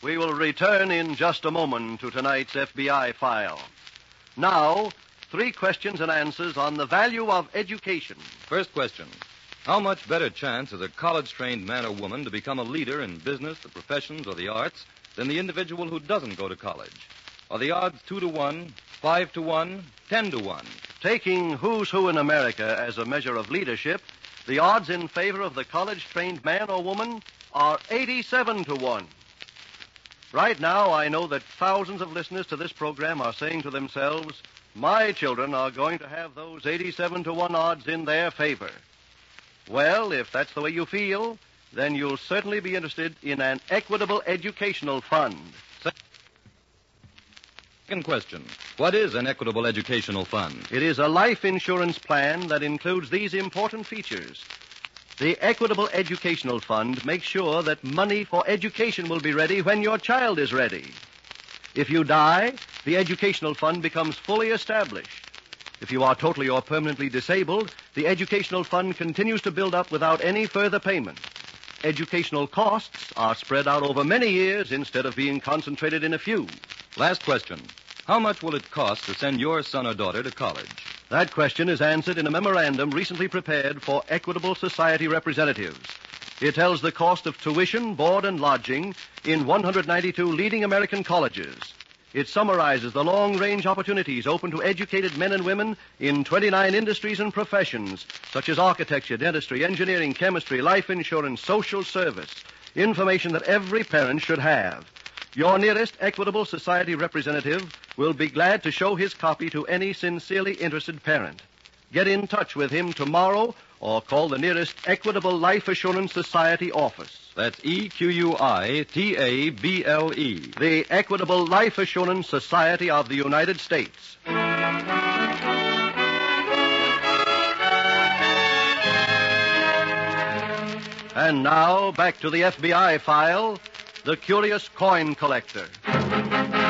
We will return in just a moment to tonight's FBI file. Now, 3 questions and answers on the value of education. First question. How much better chance has a college-trained man or woman to become a leader in business, the professions, or the arts than the individual who doesn't go to college? Are the odds 2 to 1, 5 to 1, 10 to 1? Taking who's who in America as a measure of leadership, the odds in favor of the college-trained man or woman are 87 to 1. Right now, I know that thousands of listeners to this program are saying to themselves, my children are going to have those 87 to 1 odds in their favor. Well, if that's the way you feel, then you'll certainly be interested in an equitable educational fund. Second question. What is an equitable educational fund? It is a life insurance plan that includes these important features. The Equitable Educational Fund makes sure that money for education will be ready when your child is ready. If you die, the educational fund becomes fully established. If you are totally or permanently disabled, the educational fund continues to build up without any further payment. Educational costs are spread out over many years instead of being concentrated in a few. Last question. How much will it cost to send your son or daughter to college? That question is answered in a memorandum recently prepared for Equitable Society representatives. It tells the cost of tuition, board, and lodging in 192 leading American colleges. It summarizes the long-range opportunities open to educated men and women in 29 industries and professions, such as architecture, dentistry, engineering, chemistry, life insurance, social service, information that every parent should have. Your nearest Equitable Society representative will be glad to show his copy to any sincerely interested parent. Get in touch with him tomorrow or call the nearest Equitable Life Assurance Society office. That's EQUITABLE. The Equitable Life Assurance Society of the United States. And now, back to the FBI file, The Curious Coin Collector.